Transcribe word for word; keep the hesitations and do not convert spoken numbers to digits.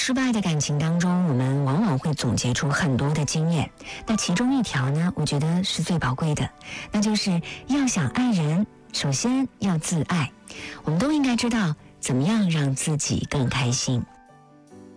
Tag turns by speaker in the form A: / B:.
A: 失败的感情当中，我们往往会总结出很多的经验。那其中一条呢，我觉得是最宝贵的，那就是要想爱人，首先要自爱。我们都应该知道怎么样让自己更开心。